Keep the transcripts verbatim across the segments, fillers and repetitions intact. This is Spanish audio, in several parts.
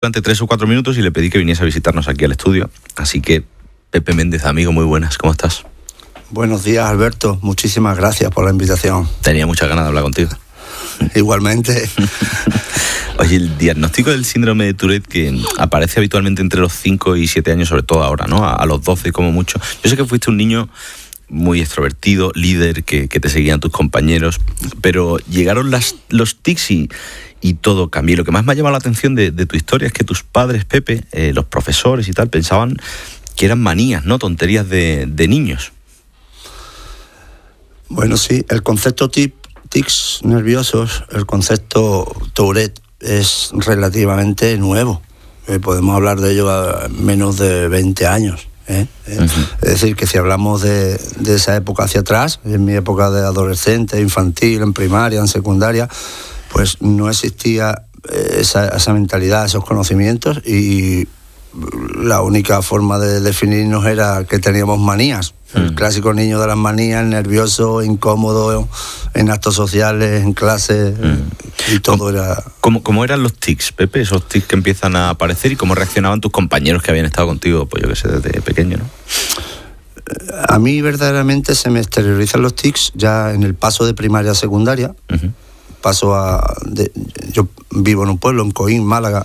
durante tres o cuatro minutos y le pedí que viniese a visitarnos aquí al estudio. Así que, Pepe Méndez, amigo, muy buenas, ¿cómo estás? Buenos días, Alberto. Muchísimas gracias por la invitación. Tenía muchas ganas de hablar contigo. Igualmente. Oye, el diagnóstico del síndrome de Tourette, que aparece habitualmente entre los cinco y siete años, sobre todo ahora, ¿no? A, a los doce como mucho. Yo sé que fuiste un niño muy extrovertido, líder, que, que te seguían tus compañeros, pero llegaron las, los tics y, y todo cambió. Lo que más me ha llamado la atención de, de tu historia es que tus padres, Pepe, eh, los profesores y tal, pensaban que eran manías, ¿no? Tonterías de, de niños. Bueno, sí, el concepto tic, tics nerviosos, el concepto Tourette es relativamente nuevo. Eh, podemos hablar de ello a menos de veinte años. ¿eh? Eh, uh-huh. Es decir, que si hablamos de, de esa época hacia atrás, en mi época de adolescente, infantil, en primaria, en secundaria, pues no existía esa, esa mentalidad, esos conocimientos, y la única forma de definirnos era que teníamos manías. El clásico niño de las manías, nervioso, incómodo, en actos sociales, en clase, mm. y todo ¿Cómo, era... ¿cómo, ¿Cómo eran los tics, Pepe? Esos tics que empiezan a aparecer, y cómo reaccionaban tus compañeros que habían estado contigo, pues yo qué sé, desde pequeño, ¿no? A mí verdaderamente se me exteriorizan los tics ya en el paso de primaria a secundaria. Uh-huh. Paso a... De, yo vivo en un pueblo, en Coín, Málaga,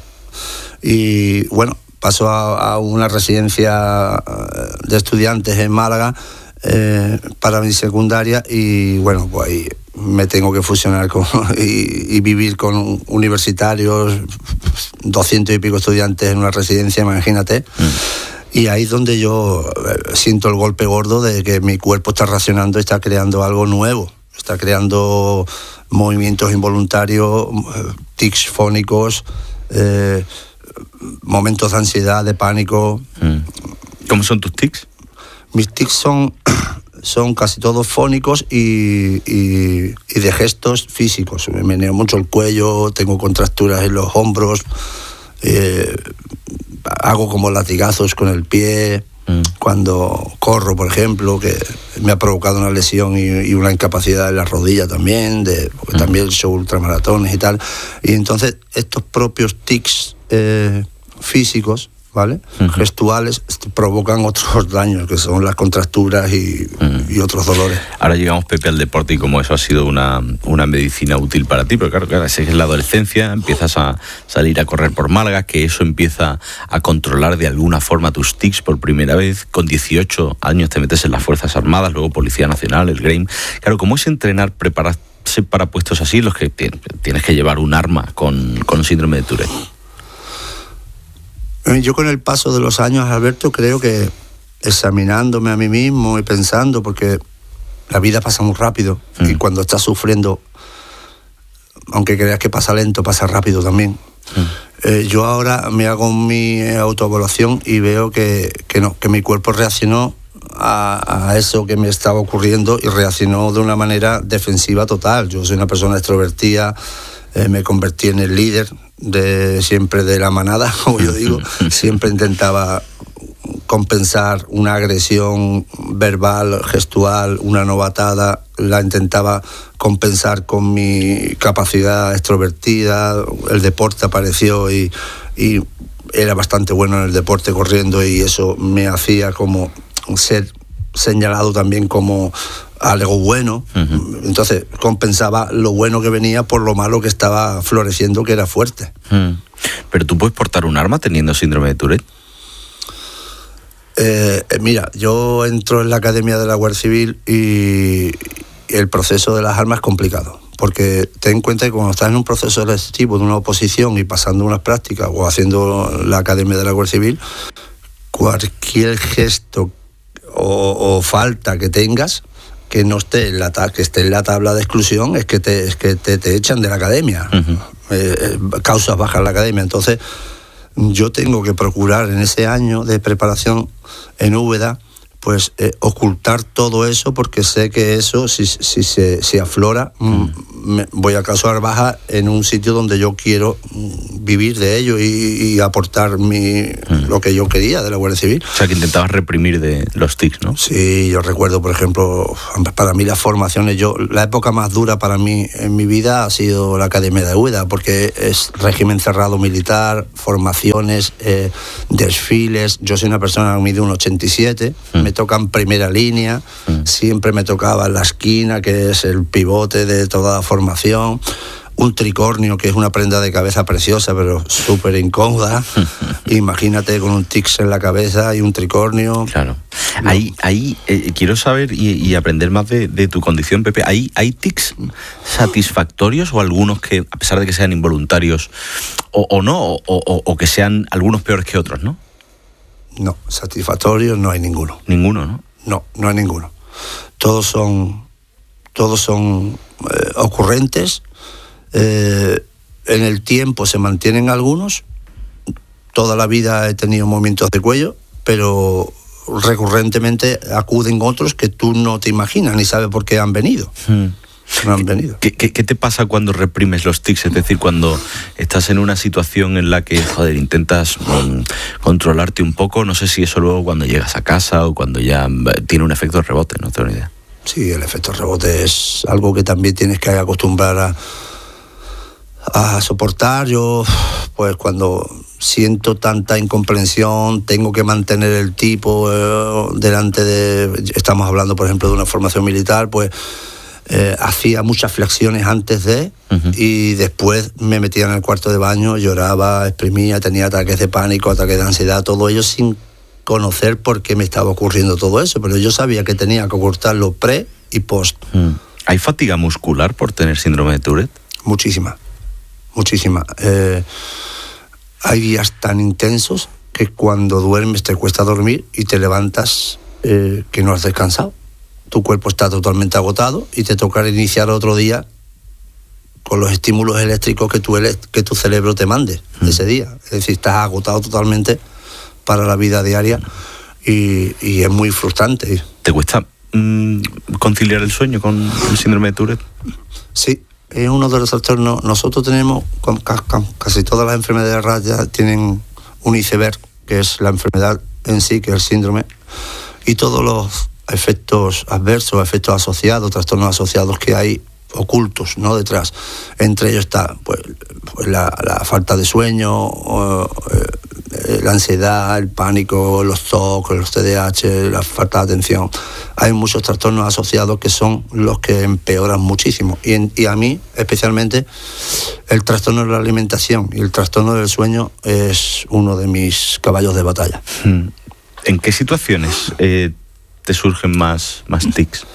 y bueno... Paso a, a una residencia de estudiantes en Málaga eh, para mi secundaria, y bueno, pues ahí me tengo que fusionar con, y, y vivir con universitarios, doscientos y pico estudiantes en una residencia, imagínate. Mm. Y ahí es donde yo siento el golpe gordo de que mi cuerpo está reaccionando, está creando algo nuevo, está creando movimientos involuntarios, tics fónicos, eh, momentos de ansiedad, de pánico. ¿Cómo son tus tics? Mis tics son, son casi todos fónicos y, y, y de gestos físicos. Me meneo mucho el cuello, tengo contracturas en los hombros, eh, hago como latigazos con el pie. Mm. Cuando corro, por ejemplo, que me ha provocado una lesión y, y una incapacidad en la rodilla también, de, porque mm. también he hecho ultramaratones y tal. Y entonces estos propios tics eh, físicos, ¿vale? Uh-huh. Gestuales, provocan otros daños, que son las contracturas y, uh-huh. y otros dolores. Ahora llegamos, Pepe, al deporte y cómo eso ha sido una, una medicina útil para ti, pero claro, claro, es la adolescencia, empiezas a salir a correr por Málaga, que eso empieza a controlar de alguna forma tus tics por primera vez. Con dieciocho años te metes en las Fuerzas Armadas, luego Policía Nacional, el Grême. Claro, ¿cómo es entrenar, prepararse para puestos así, los que tienes que llevar un arma con, con síndrome de Tourette? Yo con el paso de los años, Alberto, creo que examinándome a mí mismo y pensando, porque la vida pasa muy rápido, mm. y cuando estás sufriendo, aunque creas que pasa lento, pasa rápido también. Mm. Eh, yo ahora me hago mi autoevaluación y veo que, que no, que mi cuerpo reaccionó a, a eso que me estaba ocurriendo, y reaccionó de una manera defensiva total. Yo soy una persona extrovertida, eh, me convertí en el líder de siempre de la manada, como yo digo. Siempre intentaba compensar una agresión verbal, gestual, una novatada, la intentaba compensar con mi capacidad extrovertida. El deporte apareció y, y era bastante bueno en el deporte corriendo, y eso me hacía como ser señalado también como algo bueno. Uh-huh. Entonces compensaba lo bueno que venía por lo malo que estaba floreciendo, que era fuerte. Uh-huh. ¿Pero tú puedes portar un arma teniendo síndrome de Tourette? Eh, mira, yo entro en la Academia de la Guardia Civil y el proceso de las armas es complicado, porque ten en cuenta que cuando estás en un proceso selectivo de una oposición y pasando unas prácticas o haciendo la Academia de la Guardia Civil, cualquier gesto o, o falta que tengas que no esté en la ta- que esté en la tabla de exclusión es que te es que te, te echan de la academia. Uh-huh. eh, causas bajas en la academia. Entonces yo tengo que procurar en ese año de preparación en Úbeda pues eh, ocultar todo eso, porque sé que eso, si, si se si aflora, mm. me, voy a causar baja en un sitio donde yo quiero vivir de ello y, y aportar mi mm. lo que yo quería de la Guardia Civil. O sea, que intentabas reprimir de los tics, ¿no? Sí, yo recuerdo, por ejemplo, para mí las formaciones, yo la época más dura para mí en mi vida ha sido la Academia de Úbeda, porque es régimen cerrado militar, formaciones, eh, desfiles. Yo soy una persona que mide un ochenta y siete, mm. me toca en primera línea, mm. siempre me tocaba en la esquina, que es el pivote de toda la formación, un tricornio, que es una prenda de cabeza preciosa, pero súper incómoda. Imagínate con un tics en la cabeza y un tricornio. Claro. No. Ahí, ahí eh, quiero saber y, y aprender más de, de tu condición, Pepe. ¿Hay, ¿Hay tics satisfactorios o algunos que, a pesar de que sean involuntarios, o, o no, o, o, o que sean algunos peores que otros, no? No, satisfactorios no hay ninguno. Ninguno, ¿no? No, no hay ninguno. Todos son, todos son eh, ocurrentes. Eh, en el tiempo se mantienen algunos. Toda la vida he tenido movimientos de cuello, pero recurrentemente acuden otros que tú no te imaginas ni sabes por qué han venido. Hmm. No han venido. ¿Qué, qué, ¿Qué te pasa cuando reprimes los tics? Es decir, cuando estás en una situación en la que, joder, intentas um, controlarte un poco, no sé si eso luego cuando llegas a casa o cuando ya tiene un efecto de rebote, no tengo ni idea. Sí, el efecto de rebote es algo que también tienes que acostumbrar a, a soportar. Yo, pues cuando siento tanta incomprensión, tengo que mantener el tipo eh, delante de... Estamos hablando, por ejemplo, de una formación militar, pues... Eh, hacía muchas flexiones antes de uh-huh. y después me metía en el cuarto de baño, lloraba, exprimía, tenía ataques de pánico, ataques de ansiedad, todo ello sin conocer por qué me estaba ocurriendo todo eso, pero yo sabía que tenía que ocultarlo pre y post. Uh-huh. ¿Hay fatiga muscular por tener síndrome de Tourette? Muchísima, muchísima. Eh, hay días tan intensos que cuando duermes te cuesta dormir y te levantas eh, que no has descansado. Tu cuerpo está totalmente agotado y te toca iniciar otro día con los estímulos eléctricos que tu, ele- que tu cerebro te mande mm. ese día. Es decir, estás agotado totalmente para la vida diaria y, y es muy frustrante. ¿Te cuesta mmm, conciliar el sueño con el síndrome de Tourette? Sí, es uno de los trastornos. Nosotros tenemos, casi todas las enfermedades raras tienen un iceberg, que es la enfermedad en sí, que es el síndrome, y todos los efectos adversos, efectos asociados, trastornos asociados que hay ocultos, ¿no?, detrás. Entre ellos está pues, pues la, la falta de sueño, o, eh, la ansiedad, el pánico, los T O C, los T D A H, la falta de atención. Hay muchos trastornos asociados que son los que empeoran muchísimo. Y, en, y a mí, especialmente, el trastorno de la alimentación y el trastorno del sueño es uno de mis caballos de batalla. ¿En qué situaciones eh, te surgen más, más tics?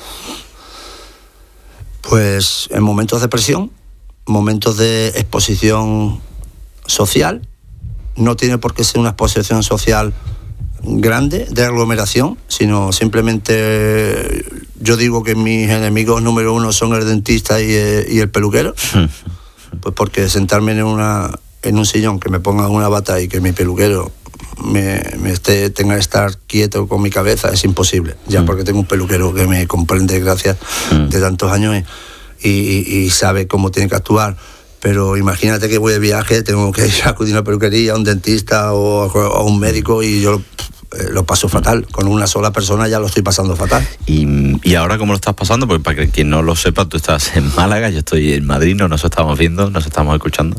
Pues en momentos de presión, momentos de exposición social. No tiene por qué ser una exposición social grande, de aglomeración, sino simplemente yo digo que mis enemigos número uno son el dentista y, y el peluquero. Pues porque sentarme en una en un sillón, que me ponga una bata y que mi peluquero me, me esté, tenga que estar quieto con mi cabeza, es imposible, ya mm. porque tengo un peluquero que me comprende gracias mm. de tantos años y, y, y sabe cómo tiene que actuar. Pero imagínate que voy de viaje, tengo que ir a acudir a una peluquería, a un dentista o a, a un médico y yo lo, lo paso fatal. Con una sola persona ya lo estoy pasando fatal. ¿Y, y ahora cómo lo estás pasando? Porque para quien no lo sepa, tú estás en Málaga, yo estoy en Madrid, no nos estamos viendo, nos estamos escuchando.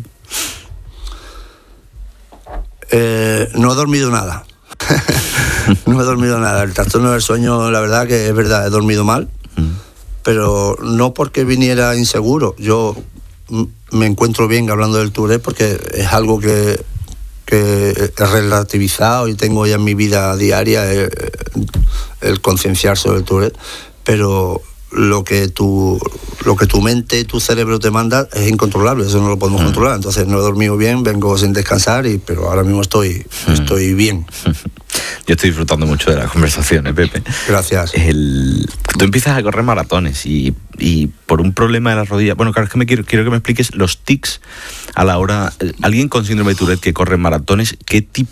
Eh, no he dormido nada. No he dormido nada. El trastorno del sueño, la verdad que es verdad, he dormido mal, mm. pero no porque viniera inseguro. Yo me encuentro bien hablando del Tourette porque es algo que, que he relativizado y tengo ya en mi vida diaria el, el concienciar sobre el Tourette, pero lo que tu lo que tu mente y tu cerebro te manda es incontrolable, eso no lo podemos mm. controlar. Entonces no he dormido bien, vengo sin descansar, y pero ahora mismo estoy mm. estoy bien. Yo estoy disfrutando mucho de las conversaciones, Pepe. Gracias. El, tú empiezas a correr maratones y, y por un problema de la rodilla... Bueno, claro, es que me quiero, quiero que me expliques los tics a la hora... Alguien con síndrome de Tourette que corre maratones, ¿qué tipo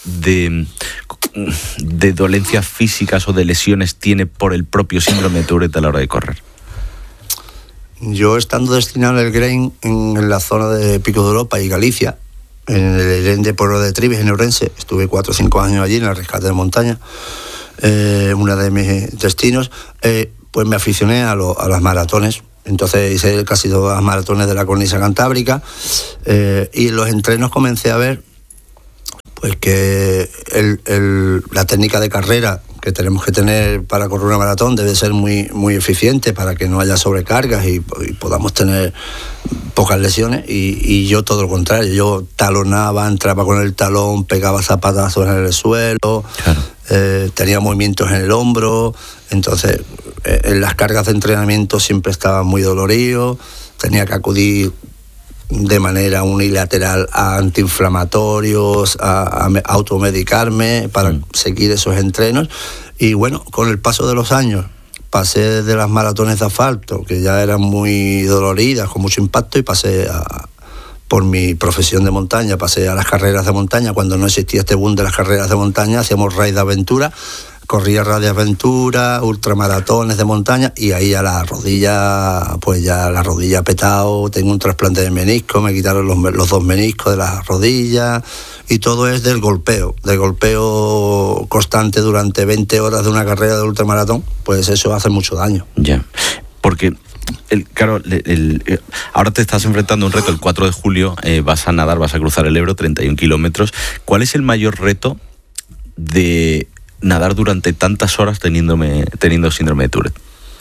de, de dolencias físicas o de lesiones tiene por el propio síndrome de Tourette a la hora de correr? Yo, estando destinado en el Grain, en, en la zona de Pico de Europa y Galicia, en el Eren de Pueblo de Tribes, en Ourense, estuve cuatro o cinco años allí en el rescate de montaña, eh, una de mis destinos, eh, pues me aficioné a, lo, a las maratones. Entonces hice casi todas las maratones de la cornisa cantábrica, eh, y en los entrenos comencé a ver pues que el, el, la técnica de carrera que tenemos que tener para correr una maratón debe ser muy, muy eficiente para que no haya sobrecargas y, y podamos tener pocas lesiones, y, y yo todo lo contrario, yo talonaba, entraba con el talón, pegaba zapatazos en el suelo, claro. eh, tenía movimientos en el hombro, entonces eh, en las cargas de entrenamiento siempre estaba muy dolorido, tenía que acudir de manera unilateral a antiinflamatorios, a, a automedicarme para mm. seguir esos entrenos. Y bueno, con el paso de los años pasé de las maratones de asfalto, que ya eran muy doloridas, con mucho impacto, y pasé a, por mi profesión de montaña, pasé a las carreras de montaña. Cuando no existía este boom de las carreras de montaña, hacíamos raid de aventura, corría radio aventura, ultramaratones de montaña, y ahí a la rodilla, pues ya la rodilla petado, tengo un trasplante de menisco, me quitaron los, los dos meniscos de las rodillas, y todo es del golpeo, del golpeo constante durante veinte horas de una carrera de ultramaratón, pues eso hace mucho daño. Ya, porque el, claro, el, el, ahora te estás enfrentando a un reto, el cuatro de julio eh, vas a nadar, vas a cruzar el Ebro, treinta y un kilómetros. ¿Cuál es el mayor reto de nadar durante tantas horas teniéndome, teniendo síndrome de Tourette?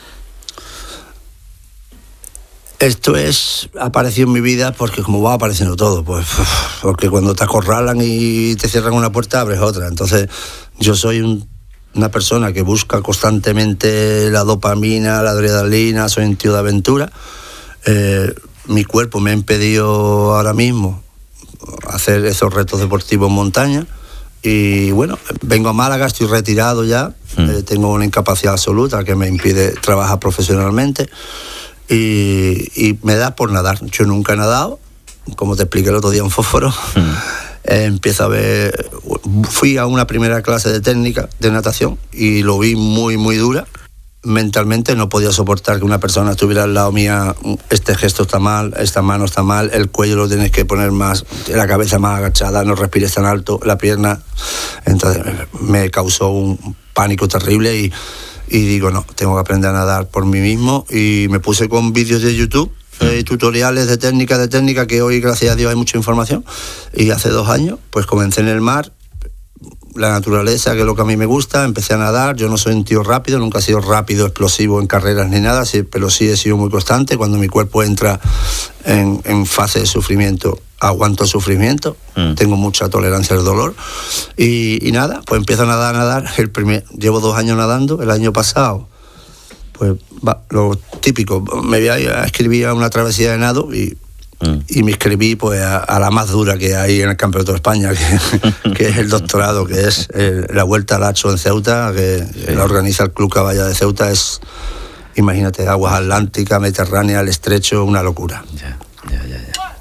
Esto es apareció en mi vida porque como va apareciendo todo, pues porque cuando te acorralan y te cierran una puerta abres otra. Entonces yo soy un, una persona que busca constantemente la dopamina, la adrenalina, soy un tío de aventura. Eh, mi cuerpo me ha impedido ahora mismo hacer esos retos deportivos en montaña. Y bueno, vengo a Málaga, estoy retirado ya, mm. eh, tengo una incapacidad absoluta que me impide trabajar profesionalmente, y, y me da por nadar. Yo nunca he nadado, como te expliqué el otro día en Fósforo. Mm. eh, empiezo a ver, fui a una primera clase de técnica de natación y lo vi muy muy dura. Mentalmente no podía soportar que una persona estuviera al lado mía, este gesto está mal, esta mano está mal, el cuello lo tienes que poner más, la cabeza más agachada, no respires tan alto, la pierna. Entonces me causó un pánico terrible y, y digo, no, tengo que aprender a nadar por mí mismo, y me puse con vídeos de YouTube, eh, tutoriales de técnica, de técnica, que hoy gracias a Dios hay mucha información, y hace dos años pues comencé en el mar, la naturaleza, que es lo que a mí me gusta, empecé a nadar. Yo no soy un tío rápido, nunca he sido rápido, explosivo en carreras ni nada, sí, pero sí he sido muy constante. Cuando mi cuerpo entra en, en fase de sufrimiento, aguanto el sufrimiento, mm. tengo mucha tolerancia al dolor, y, y nada, pues empiezo a nadar, a nadar. El primer, llevo dos años nadando. El año pasado, pues va, lo típico, me voy a escribir a una travesía de nado y Mm. y me inscribí pues a, a la más dura que hay en el Campeonato de España, que, que es el doctorado, que es eh, la Vuelta al Hacho en Ceuta, que sí. la organiza el Club Caballa de Ceuta. Es, imagínate, aguas atlánticas, Mediterránea, el Estrecho, una locura. Ya, ya, ya,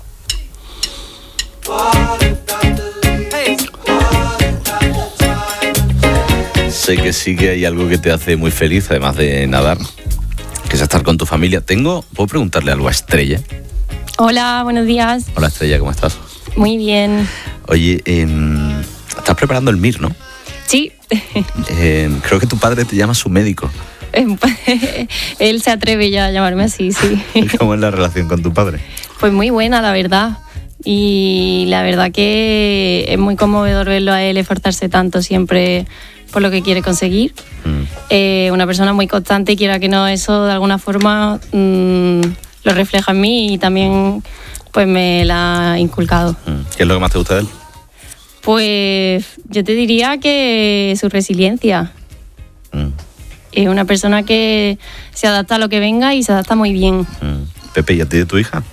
ya. Sé que sí que hay algo que te hace muy feliz, además de nadar, que es estar con tu familia. Tengo, ¿puedo preguntarle algo a Estrella? Hola, buenos días. Hola Estrella, ¿cómo estás? Muy bien. Oye, eh, estás preparando el M I R, ¿no? Sí. Eh, creo que tu padre te llama su médico. Él se atreve ya a llamarme así, sí. ¿Cómo es la relación con tu padre? Pues muy buena, la verdad. Y la verdad que es muy conmovedor verlo a él esforzarse tanto siempre por lo que quiere conseguir. Mm. Eh, una persona muy constante, y quiera que no, eso de alguna forma Mmm, lo refleja en mí, y también pues me la ha inculcado. ¿Qué es lo que más te gusta de él? Pues yo te diría que su resiliencia. Mm. Es una persona que se adapta a lo que venga y se adapta muy bien. Mm. Pepe, ¿y a ti de tu hija?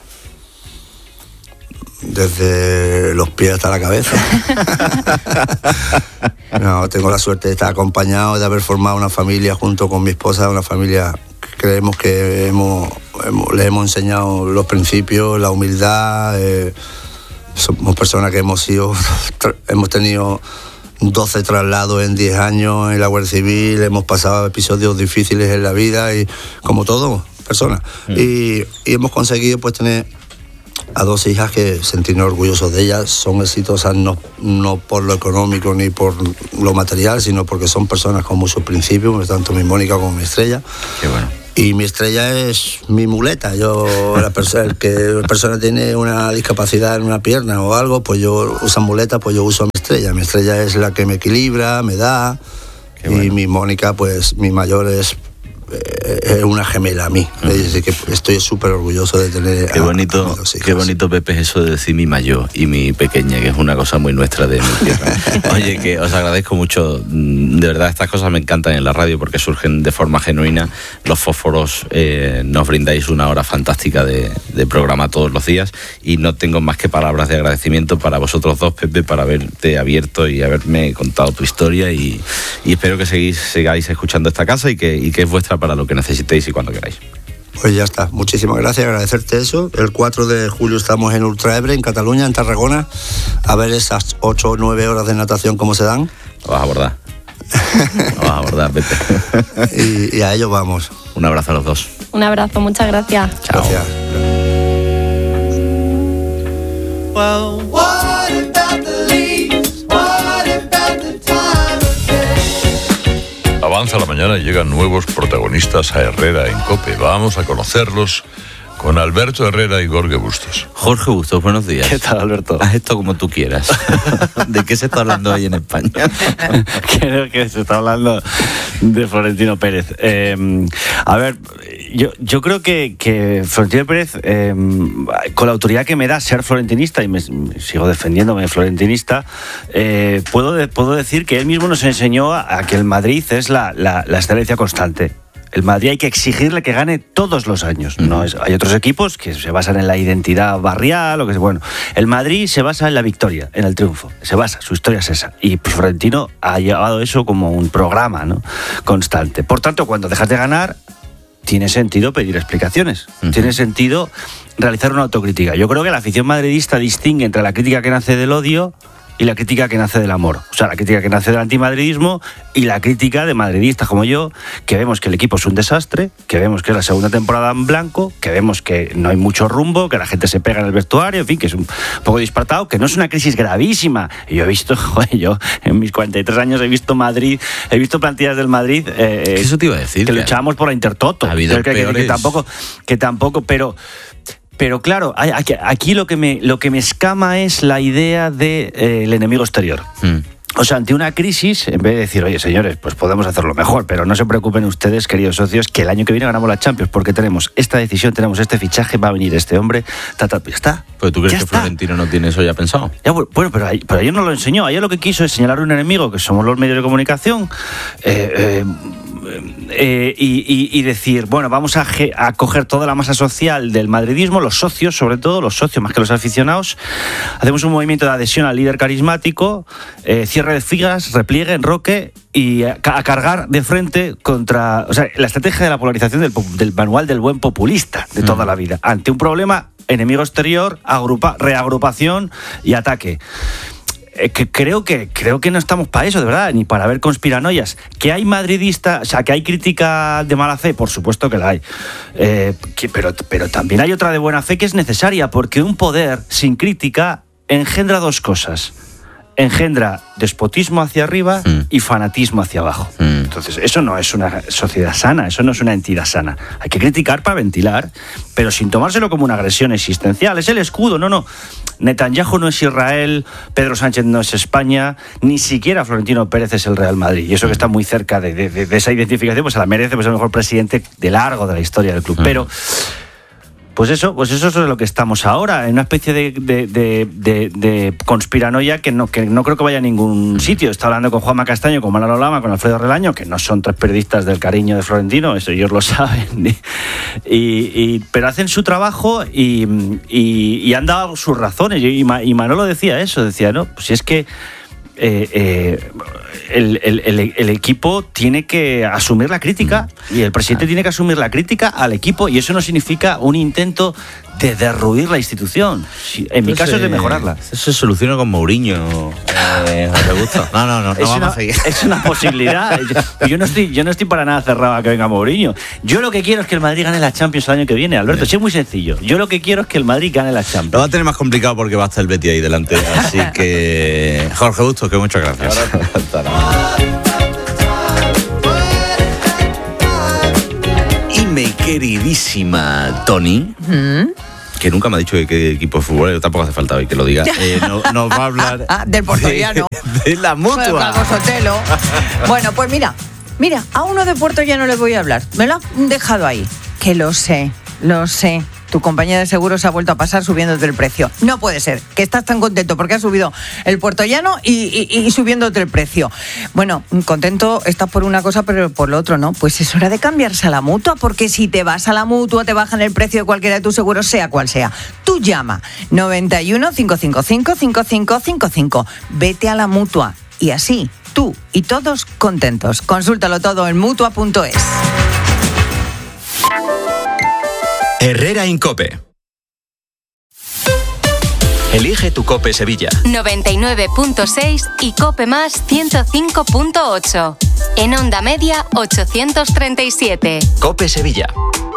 Desde los pies hasta la cabeza. No, tengo la suerte de estar acompañado, de haber formado una familia junto con mi esposa, una familia que creemos que hemos, hemos le hemos enseñado los principios, la humildad, eh, somos personas que hemos sido, hemos tenido doce traslados en diez años en la Guardia Civil, hemos pasado episodios difíciles en la vida y como todo, personas. Mm. Y, y hemos conseguido pues tener a dos hijas que sentirnos orgullosos de ellas. Son exitosas no, no por lo económico ni por lo material, sino porque son personas con muchos principios, tanto mi Mónica como mi Estrella. Qué bueno. Y mi Estrella es mi muleta. Yo, la persona, el que la persona tiene una discapacidad en una pierna o algo, pues yo uso muleta, pues yo uso a mi Estrella. Mi Estrella es la que me equilibra, me da. Qué bueno. Y mi Mónica, pues mi mayor es es una gemela a mí. Uh-huh. Es decir, que estoy súper orgulloso de tener qué bonito, a, a mis qué bonito, Pepe, es eso de decir mi mayor y mi pequeña, que es una cosa muy nuestra de mi tierra. Oye, que os agradezco mucho, de verdad, estas cosas me encantan en la radio porque surgen de forma genuina. Los fósforos eh, nos brindáis una hora fantástica de, de programa todos los días y no tengo más que palabras de agradecimiento para vosotros dos, Pepe, para haberte abierto y haberme contado tu historia y, y espero que seguís, sigáis escuchando esta casa y que, y que es vuestra para lo que necesitéis y cuando queráis. Pues ya está, muchísimas gracias, agradecerte eso. El cuatro de julio estamos en Ultra Ebre, en Cataluña, en Tarragona, a ver esas ocho o nueve horas de natación cómo se dan. Lo vas a abordar. Lo vas a abordar, Pepe. y, y a ello vamos. Un abrazo a los dos. Un abrazo, muchas gracias. Chao. Gracias. Well, what about the leaves? What about the time of day? Avanza la mañana y llegan nuevos protagonistas a Herrera en COPE. Vamos a conocerlos con Alberto Herrera y Jorge Bustos. Jorge Bustos, buenos días. ¿Qué tal, Alberto? Haz esto como tú quieras. ¿De qué se está hablando hoy en España? Creo que se está hablando de Florentino Pérez. Eh, a ver, yo, yo creo que, que Florentino Pérez, eh, con la autoridad que me da ser florentinista, y me, me sigo defendiéndome de florentinista, eh, puedo, de, puedo decir que él mismo nos enseñó a, a que el Madrid es la, la, la excelencia constante. El Madrid hay que exigirle que gane todos los años. No es, hay otros equipos que se basan en la identidad barrial o que bueno. El Madrid se basa en la victoria, en el triunfo. Se basa, su historia es esa. Y Florentino ha llevado eso como un programa, ¿no?, constante. Por tanto, cuando dejas de ganar, tiene sentido pedir explicaciones. Uh-huh. Tiene sentido realizar una autocrítica. Yo creo que la afición madridista distingue entre la crítica que nace del odio y la crítica que nace del amor. O sea, la crítica que nace del antimadridismo y la crítica de madridistas como yo, que vemos que el equipo es un desastre, que vemos que es la segunda temporada en blanco, que vemos que no hay mucho rumbo, que la gente se pega en el vestuario, en fin, que es un poco disparatado, que no es una crisis gravísima. Y yo he visto, joder, yo en mis cuarenta y tres años he visto Madrid, he visto plantillas del Madrid... Eh, Eso te iba a decir. Que luchábamos por la Intertoto. Ha habido que, que, que tampoco, que tampoco, pero... Pero claro, aquí, aquí lo que me lo que me escama es la idea del de, eh, enemigo exterior. Mm. O sea, ante una crisis, en vez de decir, oye, señores, pues podemos hacerlo mejor, pero no se preocupen ustedes, queridos socios, que el año que viene ganamos la Champions, porque tenemos esta decisión, tenemos este fichaje, va a venir este hombre, ta, ta, ya está. ¿Pero tú crees ya que está. Florentino no tiene eso ya pensado? Ya, bueno, pero, pero ayer no lo enseñó. Ayer lo que quiso es señalar un enemigo, que somos los medios de comunicación, eh, eh, Eh, y, y, y decir, bueno, vamos a, ge- a coger toda la masa social del madridismo, los socios, sobre todo, los socios más que los aficionados, hacemos un movimiento de adhesión al líder carismático, eh, cierre de filas, repliegue, enroque y a, a cargar de frente contra, o sea, la estrategia de la polarización del, del manual del buen populista de toda mm. la vida, ante un problema, enemigo exterior, agrupa, reagrupación y ataque. Eh, que creo que creo que no estamos para eso, de verdad, ni para ver conspiranoias. Que hay madridistas, o sea, que hay crítica de mala fe, por supuesto que la hay. Eh, que, pero, pero también hay otra de buena fe que es necesaria, porque un poder sin crítica engendra dos cosas. Engendra despotismo hacia arriba mm. y fanatismo hacia abajo. Mm. Entonces, eso no es una sociedad sana, eso no es una entidad sana. Hay que criticar para ventilar, pero sin tomárselo como una agresión existencial. Es el escudo, no, no. Netanyahu no es Israel, Pedro Sánchez no es España, ni siquiera Florentino Pérez es el Real Madrid. Y eso que está muy cerca de, de, de esa identificación, pues se la merece, pues es el mejor presidente de largo de la historia del club. Mm. Pero... Pues eso, pues eso es lo que estamos ahora, en una especie de, de, de, de, de conspiranoia que no, que no creo que vaya a ningún sitio. Está hablando con Juanma Castaño, con Manolo Lama, con Alfredo Relaño, que no son tres periodistas del cariño de Florentino, eso ellos lo saben. Y, y, pero hacen su trabajo y, y, y han dado sus razones. Y, y Manolo decía eso, decía, no, pues si es que Eh, eh, el, el, el, el equipo tiene que asumir la crítica y el presidente tiene que asumir la crítica al equipo, y eso no significa un intento de derruir la institución. Si- En mi Entonces, caso es de mejorarla. Eso se soluciona con Mourinho. Eh, ¿Te gusta? No, no, no, no es, vamos una, a seguir. es una posibilidad. Yo, yo no estoy, yo no estoy para nada cerrado a que venga Mourinho. Yo lo que quiero es que el Madrid gane la Champions el año que viene, Alberto. Sí. Es muy sencillo. Yo lo que quiero es que el Madrid gane la Champions. Lo va a tener más complicado porque va a estar el Betis ahí delante. Así que, Jorge Bustos, que muchas gracias. Hasta ahora. Y mi queridísima Tony, ¿Mm? que nunca me ha dicho de qué equipo de fútbol, tampoco hace falta hoy que lo diga, eh, no, nos va a hablar Ah, del portollano. de, de la Bueno, Mutua. Calvo Sotelo. Bueno, pues mira, mira, a uno de Puerto ya no le voy a hablar. Me lo han dejado ahí. Que lo sé, lo sé. Tu compañía de seguros ha vuelto a pasar subiéndote el precio. No puede ser, que estás tan contento porque ha subido el puertollano y, y, y subiéndote el precio. Bueno, contento estás por una cosa, pero por lo otro no. Pues es hora de cambiarse a la Mutua, porque si te vas a la Mutua te bajan el precio de cualquiera de tus seguros, sea cual sea. Tú llama noventa y uno, cinco cinco cinco, cinco cinco cinco cinco. Vete a la Mutua y así tú y todos contentos. Consúltalo todo en mutua punto es. Herrera Incope. Elige tu Cope Sevilla. noventa y nueve punto seis y Cope Más ciento cinco punto ocho. En onda media ochocientos treinta y siete. Cope Sevilla.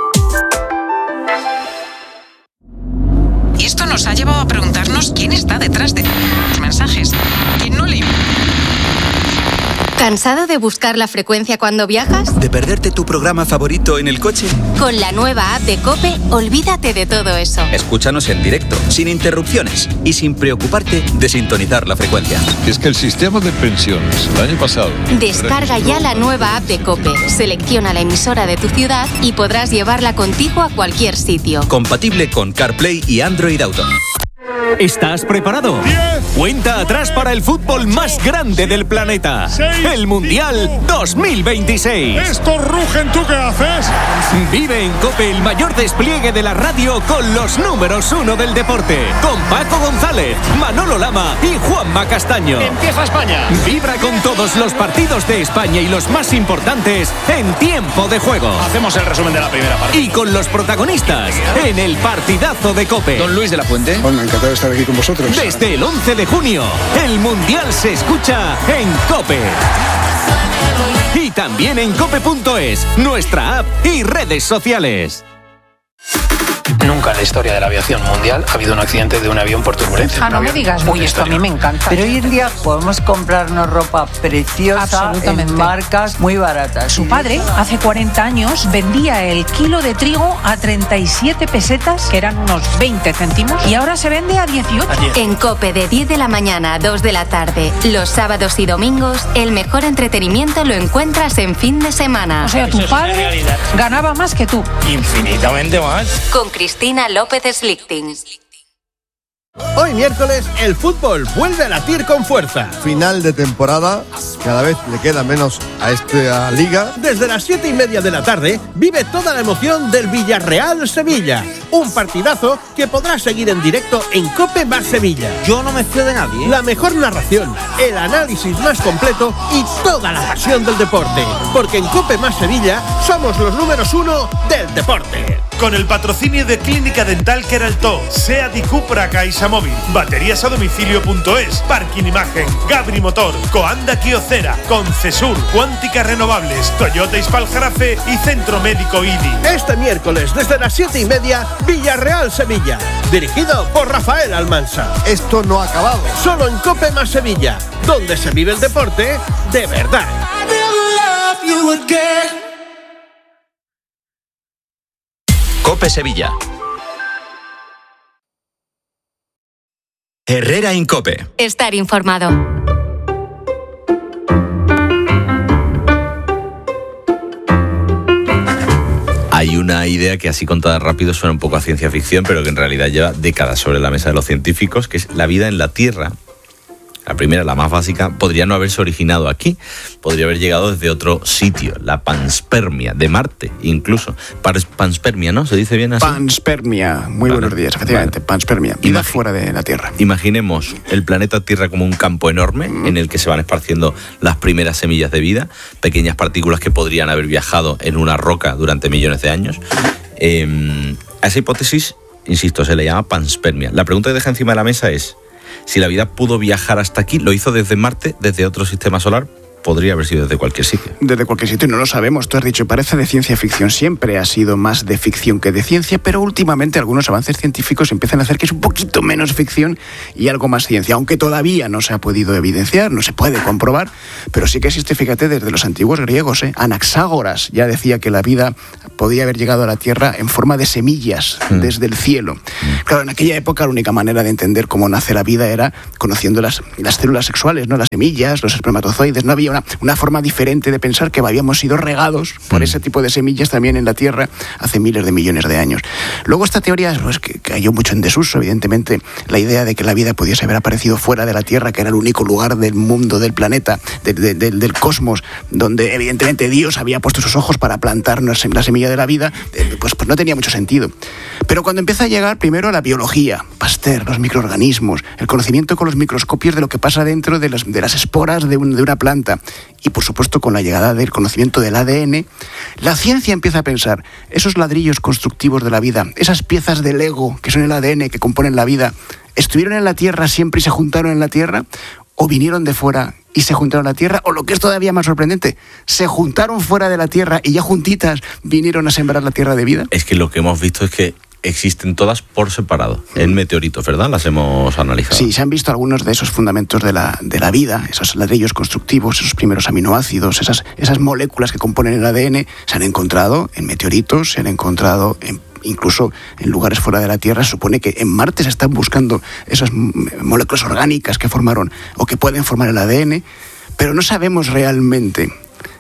Y esto nos ha llevado a preguntarnos quién está detrás de los mensajes. ¿Quién no le... ¿Cansado de buscar la frecuencia cuando viajas? ¿De perderte tu programa favorito en el coche? Con la nueva app de Cope, olvídate de todo eso. Escúchanos en directo, sin interrupciones y sin preocuparte de sintonizar la frecuencia. Es que el sistema de pensiones el año pasado... Descarga ya la nueva app de Cope, selecciona la emisora de tu ciudad y podrás llevarla contigo a cualquier sitio. Compatible con CarPlay y Android Auto. ¿Estás preparado? diez. Cuenta atrás para el fútbol más grande del planeta. seis, el Mundial cinco, dos mil veintiséis. Estos rugen, ¿tú qué haces? Vive en COPE el mayor despliegue de la radio con los números uno del deporte. Con Paco González, Manolo Lama y Juanma Castaño. Empieza España. Vibra con todos los partidos de España y los más importantes en tiempo de juego. Hacemos el resumen de la primera parte. Y con los protagonistas en el partidazo de COPE. Don Luis de la Fuente. Bueno, encantado de estar aquí con vosotros. Desde el once de junio, el Mundial se escucha en COPE. Y también en cope punto es, nuestra app y redes sociales. Nunca en la historia de la aviación mundial ha habido un accidente de un avión por turbulencia. Ah, no me digas, uy, esto a mí me encanta. Pero hoy en día podemos comprarnos ropa preciosa en marcas muy baratas. Su padre, hace cuarenta años, vendía el kilo de trigo a treinta y siete pesetas, que eran unos veinte céntimos, y ahora se vende a dieciocho. En Cope de diez de la mañana a dos de la tarde, los sábados y domingos, el mejor entretenimiento lo encuentras en fin de semana. O sea, tu padre ganaba más que tú. Infinitamente más. Con Cristina López Slichting. Hoy miércoles el fútbol vuelve a latir con fuerza. Final de temporada, cada vez le queda menos a esta liga. Desde las siete y media de la tarde vive toda la emoción del Villarreal-Sevilla. Un partidazo que podrás seguir en directo en Cope más Sevilla. Yo no me fío de nadie. La mejor narración, el análisis más completo y toda la pasión del deporte. Porque en Cope más Sevilla somos los números uno del deporte. Con el patrocinio de Clínica Dental Queraltó, SEAT y Cupra CaixaMóvil, baterías a domicilio punto es, Parking Imagen, Gabri Motor, Coanda Kyocera, Concesur, Cuántica Renovables, Toyota Ispaljarafe y Centro Médico I D I. Este miércoles desde las siete y media, Villarreal-Sevilla, dirigido por Rafael Almansa. Esto no ha acabado. Solo en Cope más Sevilla, donde se vive el deporte de verdad. Cope Sevilla. Herrera Incope. Estar informado. Hay una idea que así contada rápido suena un poco a ciencia ficción, pero que en realidad lleva décadas sobre la mesa de los científicos, que es la vida en la Tierra. La primera, la más básica, podría no haberse originado aquí, podría haber llegado desde otro sitio, la panspermia, de Marte incluso. Panspermia, ¿no? ¿Se dice bien así? Panspermia, muy Vale. buenos días, efectivamente, Vale. panspermia, vida Imagi- fuera de la Tierra. Imaginemos el planeta Tierra como un campo enorme en el que se van esparciendo las primeras semillas de vida, pequeñas partículas que podrían haber viajado en una roca durante millones de años. Eh, a esa hipótesis insisto, se le llama panspermia. La pregunta que deja encima de la mesa es, si la vida pudo viajar hasta aquí, ¿lo hizo desde Marte, desde otro sistema solar? Podría haber sido desde cualquier sitio. Desde cualquier sitio, no lo sabemos. Tú has dicho, parece de ciencia ficción. Siempre ha sido más de ficción que de ciencia, pero últimamente algunos avances científicos empiezan a hacer que es un poquito menos ficción y algo más ciencia, aunque todavía no se ha podido evidenciar, no se puede comprobar, pero sí que existe, fíjate, desde los antiguos griegos, ¿eh? Anaxágoras ya decía que la vida podía haber llegado a la Tierra en forma de semillas mm. desde el cielo. Mm. Claro, en aquella época la única manera de entender cómo nace la vida era conociendo las, las células sexuales, ¿no? Las semillas, los espermatozoides. No había una, una forma diferente de pensar que habíamos sido regados por mm. ese tipo de semillas también en la Tierra hace miles de millones de años. Luego esta teoría pues, que cayó mucho en desuso, evidentemente, la idea de que la vida pudiese haber aparecido fuera de la Tierra, que era el único lugar del mundo, del planeta, de, de, de, del cosmos, donde evidentemente Dios había puesto sus ojos para plantarnos la semilla de la vida, pues, pues no tenía mucho sentido. Pero cuando empieza a llegar primero la biología, Pasteur, los microorganismos, el conocimiento con los microscopios de lo que pasa dentro de las, de las esporas de, un, de una planta, y por supuesto con la llegada del conocimiento del A D N, la ciencia empieza a pensar, esos ladrillos constructivos de la vida, esas piezas de Lego que son el A D N que componen la vida, ¿estuvieron en la Tierra siempre y se juntaron en la Tierra? ¿O vinieron de fuera y se juntaron a la Tierra? O lo que es todavía más sorprendente, ¿se juntaron fuera de la Tierra y ya juntitas vinieron a sembrar la Tierra de vida? Es que lo que hemos visto es que existen todas por separado, en meteoritos, ¿verdad? Las hemos analizado. Sí, se han visto algunos de esos fundamentos de la, de la vida, esos ladrillos constructivos, esos primeros aminoácidos, esas, esas moléculas que componen el A D N, se han encontrado en meteoritos, se han encontrado en incluso en lugares fuera de la Tierra. Se supone que en Marte se están buscando esas moléculas orgánicas que formaron o que pueden formar el A D N, pero no sabemos realmente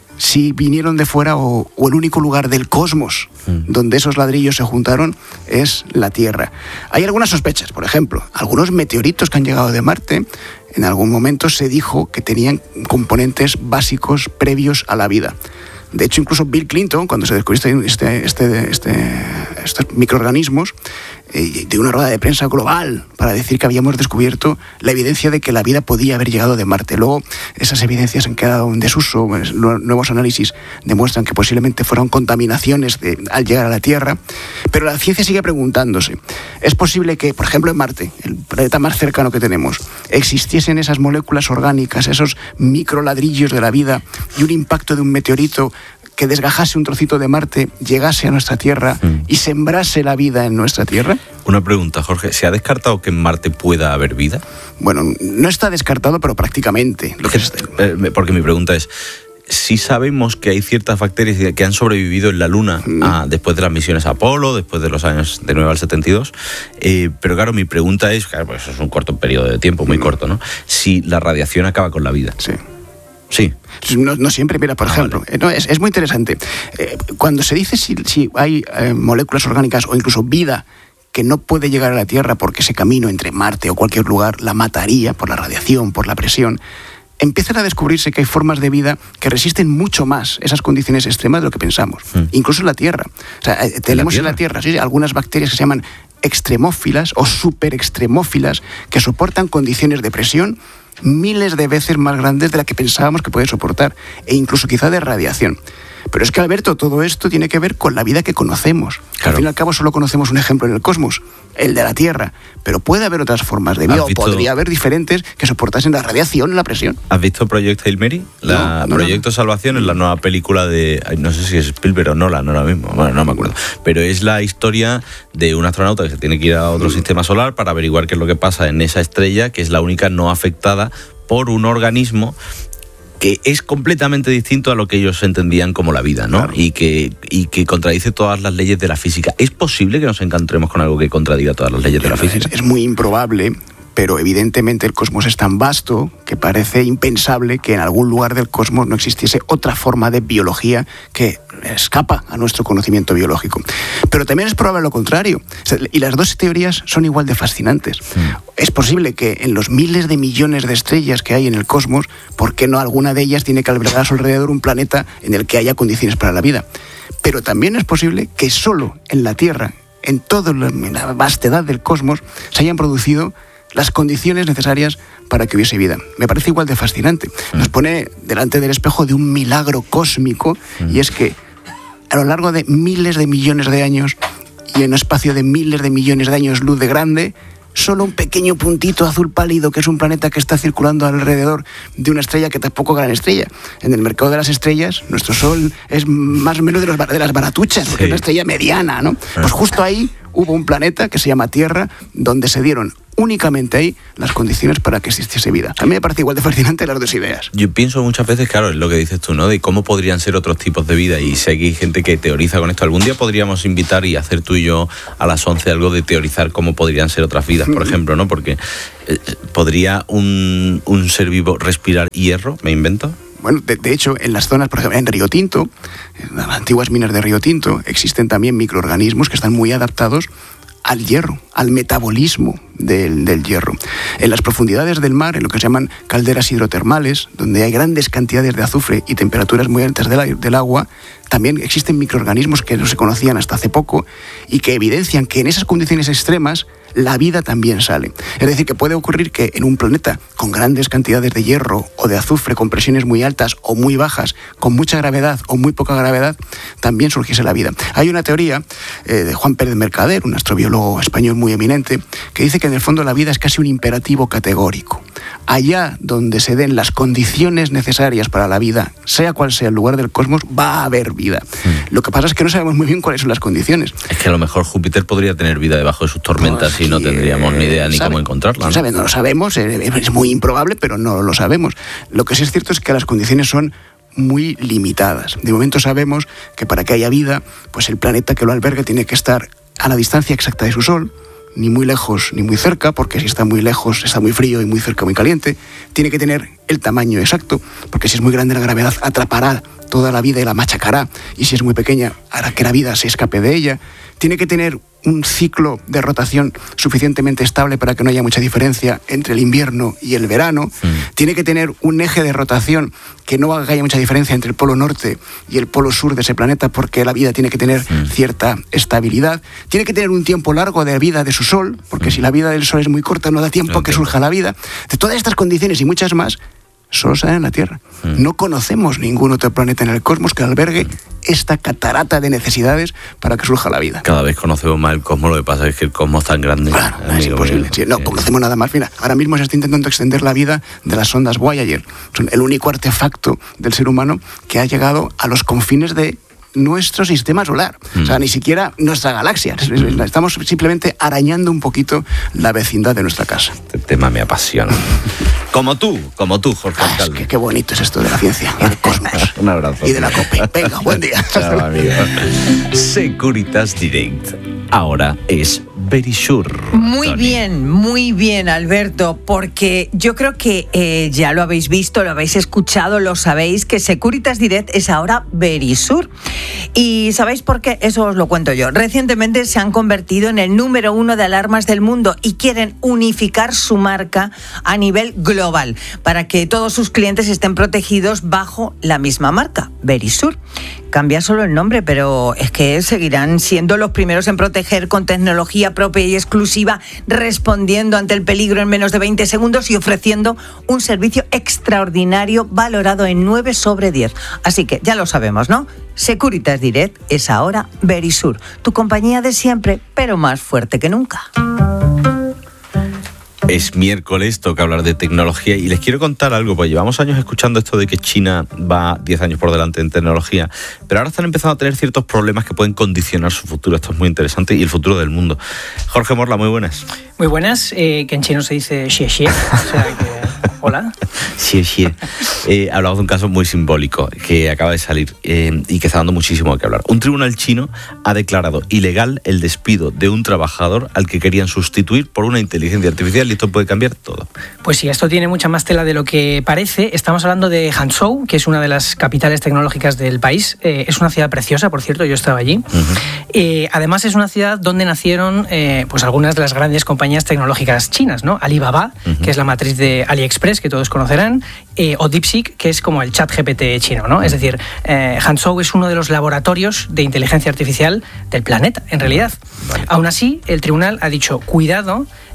si vinieron de fuera o, o el único lugar del cosmos mm. donde esos ladrillos se juntaron es la Tierra. Hay algunas sospechas, por ejemplo, algunos meteoritos que han llegado de Marte, en algún momento se dijo que tenían componentes básicos previos a la vida. De hecho, incluso Bill Clinton, cuando se descubrió este, este, este, estos microorganismos, eh, dio una rueda de prensa global para decir que habíamos descubierto la evidencia de que la vida podía haber llegado de Marte. Luego, esas evidencias han quedado en desuso. Nuevos análisis demuestran que posiblemente fueron contaminaciones de, al llegar a la Tierra. Pero la ciencia sigue preguntándose. ¿Es posible que, por ejemplo, en Marte, el planeta más cercano que tenemos, existiesen esas moléculas orgánicas, esos microladrillos de la vida y un impacto de un meteorito que desgajase un trocito de Marte, llegase a nuestra Tierra mm. y sembrase la vida en nuestra Tierra? Una pregunta, Jorge. ¿Se ha descartado que en Marte pueda haber vida? Bueno, no está descartado, pero prácticamente. Lo que es, eh, porque mi pregunta es, si sabemos que hay ciertas bacterias que han sobrevivido en la Luna mm. ah, después de las misiones Apolo, después de los años de nueve al setenta y dos, eh, pero claro, mi pregunta es, claro, pues es un corto periodo de tiempo, muy mm. corto, ¿no? Si la radiación acaba con la vida. Sí. Sí. No, no siempre, mira, por ah, ejemplo, vale. no, es, es muy interesante. Eh, cuando se dice si, si hay eh, moléculas orgánicas o incluso vida que no puede llegar a la Tierra porque ese camino entre Marte o cualquier lugar la mataría por la radiación, por la presión, empiezan a descubrirse que hay formas de vida que resisten mucho más esas condiciones extremas de lo que pensamos, mm. incluso en la Tierra. O sea, eh, tenemos en la Tierra, en la tierra ¿sí? algunas bacterias que se llaman extremófilas o superextremófilas que soportan condiciones de presión miles de veces más grandes de la que pensábamos que podía soportar, e incluso quizá de radiación. Pero es que, Alberto, todo esto tiene que ver con la vida que conocemos. Claro. Al fin y al cabo solo conocemos un ejemplo en el cosmos, el de la Tierra, pero puede haber otras formas de vida, o podría haber diferentes que soportasen la radiación, la presión. ¿Has visto Project Hail Mary? La no, no, Proyecto no. Salvación es la nueva película de, no sé si es Spielberg o Nolan, no ahora mismo, bueno, no me acuerdo, pero es la historia de un astronauta que se tiene que ir a otro mm. sistema solar para averiguar qué es lo que pasa en esa estrella, que es la única no afectada por un organismo que es completamente distinto a lo que ellos entendían como la vida, ¿no? Claro. Y que y que contradice todas las leyes de la física. ¿Es posible que nos encontremos con algo que contradiga todas las leyes de la física? Es, es muy improbable, pero evidentemente el cosmos es tan vasto que parece impensable que en algún lugar del cosmos no existiese otra forma de biología que escapa a nuestro conocimiento biológico. Pero también es probable lo contrario. Y las dos teorías son igual de fascinantes. Mm. Es posible que en los miles de millones de estrellas que hay en el cosmos, ¿por qué no alguna de ellas tiene que albergar a su alrededor un planeta en el que haya condiciones para la vida? Pero también es posible que solo en la Tierra, en toda la vastedad del cosmos, se hayan producido las condiciones necesarias para que hubiese vida. Me parece igual de fascinante. Nos pone delante del espejo de un milagro cósmico, y es que a lo largo de miles de millones de años y en un espacio de miles de millones de años luz de grande, solo un pequeño puntito azul pálido, que es un planeta que está circulando alrededor de una estrella que tampoco es gran estrella. En el mercado de las estrellas, nuestro Sol es más o menos de, los, de las baratuchas, porque sí. es una estrella mediana, ¿no? Pues justo ahí hubo un planeta que se llama Tierra, donde se dieron únicamente ahí las condiciones para que existiese vida. A mí me parece igual de fascinante las dos ideas. Yo pienso muchas veces, claro, es lo que dices tú, ¿no? De cómo podrían ser otros tipos de vida, y sé que hay gente que teoriza con esto. Algún día podríamos invitar y hacer tú y yo a las once algo de teorizar cómo podrían ser otras vidas, por ejemplo, ¿no? Porque eh, ¿podría un, un ser vivo respirar hierro? ¿Me invento? Bueno, de, de hecho, en las zonas, por ejemplo, en Río Tinto, en las antiguas minas de Río Tinto, existen también microorganismos que están muy adaptados al hierro, al metabolismo del, del hierro. En las profundidades del mar, en lo que se llaman calderas hidrotermales, donde hay grandes cantidades de azufre y temperaturas muy altas del, del agua, también existen microorganismos que no se conocían hasta hace poco y que evidencian que en esas condiciones extremas la vida también sale. Es decir, que puede ocurrir que en un planeta con grandes cantidades de hierro o de azufre, con presiones muy altas o muy bajas, con mucha gravedad o muy poca gravedad, también surgiese la vida. Hay una teoría eh, de Juan Pérez Mercader, un astrobiólogo español muy eminente, que dice que en el fondo la vida es casi un imperativo categórico. Allá donde se den las condiciones necesarias para la vida, sea cual sea el lugar del cosmos, va a haber vida. Mm. Lo que pasa es que no sabemos muy bien cuáles son las condiciones. Es que a lo mejor Júpiter podría tener vida debajo de sus tormentas pues, y no tendríamos ni idea ni sabe, cómo encontrarla. No, ¿no? Sabe, no lo sabemos, es muy improbable, pero no lo sabemos. Lo que sí es cierto es que las condiciones son muy limitadas. De momento sabemos que para que haya vida, pues el planeta que lo albergue tiene que estar a la distancia exacta de su Sol, ni muy lejos ni muy cerca, porque si está muy lejos está muy frío y muy cerca muy caliente. Tiene que tener el tamaño exacto, porque si es muy grande la gravedad atrapará toda la vida y la machacará, y si es muy pequeña hará que la vida se escape de ella. Tiene que tener un ciclo de rotación suficientemente estable para que no haya mucha diferencia entre el invierno y el verano. Mm. Tiene que tener un eje de rotación que no haga que haya mucha diferencia entre el polo norte y el polo sur de ese planeta, porque la vida tiene que tener mm. cierta estabilidad. Tiene que tener un tiempo largo de vida de su Sol, porque mm. si la vida del Sol es muy corta no da tiempo no a que tiempo. surja la vida. De todas estas condiciones y muchas más, solo se dan en la Tierra. Mm. No conocemos ningún otro planeta en el cosmos que albergue mm. esta catarata de necesidades para que surja la vida. Cada vez conocemos más el cosmos, lo que pasa es que el cosmos es tan grande. Claro, es imposible. Sí, no sí. conocemos nada más. Mira, ahora mismo se está intentando extender la vida de las sondas Voyager. Son el único artefacto del ser humano que ha llegado a los confines de nuestro sistema solar, mm. o sea, ni siquiera nuestra galaxia. Mm. Estamos simplemente arañando un poquito la vecindad de nuestra casa. Este tema me apasiona. Como tú, como tú, Jorge ah, Alcalde. Es que qué bonito es esto de la ciencia y del cosmos. Un abrazo. Y de la COPE. Venga, buen día. Chao, amigo. Securitas Direct. Ahora es Verisure. Muy Tony. bien, muy bien, Alberto, porque yo creo que eh, ya lo habéis visto, lo habéis escuchado, lo sabéis, que Securitas Direct es ahora Verisure. ¿Y sabéis por qué? Eso os lo cuento yo. Recientemente se han convertido en el número uno de alarmas del mundo y quieren unificar su marca a nivel global para que todos sus clientes estén protegidos bajo la misma marca, Verisure. Cambia solo el nombre, pero es que seguirán siendo los primeros en proteger con tecnología propia y exclusiva, respondiendo ante el peligro en menos de veinte segundos y ofreciendo un servicio extraordinario valorado en nueve sobre diez. Así que ya lo sabemos, ¿no? Securitas Direct es ahora Verisure, tu compañía de siempre, pero más fuerte que nunca. Es miércoles, toca hablar de tecnología y les quiero contar algo, pues llevamos años escuchando esto de que China va diez años por delante en tecnología, pero ahora están empezando a tener ciertos problemas que pueden condicionar su futuro. Esto es muy interesante y el futuro del mundo. Jorge Morla, muy buenas. Muy buenas, eh, que en chino se dice xie xie, o sea que... Hola. Xie xie. Eh, hablamos de un caso muy simbólico que acaba de salir eh, y que está dando muchísimo que hablar. Un tribunal chino ha declarado ilegal el despido de un trabajador al que querían sustituir por una inteligencia artificial y esto puede cambiar todo. Pues sí, esto tiene mucha más tela de lo que parece. Estamos hablando de Hangzhou, que es una de las capitales tecnológicas del país. Eh, es una ciudad preciosa, por cierto, yo estaba allí. Uh-huh. Eh, además es una ciudad donde nacieron eh, pues algunas de las grandes compañías tecnológicas chinas, ¿no? Alibaba, uh-huh. que es la matriz de AliExpress, que todos conocerán, eh, o DeepSeek, que es como el chat G P T chino, ¿no? Uh-huh. Es decir, eh, Hangzhou es uno de los laboratorios de inteligencia artificial del planeta, en realidad. Vale. Aún así, el tribunal ha dicho, cuidado,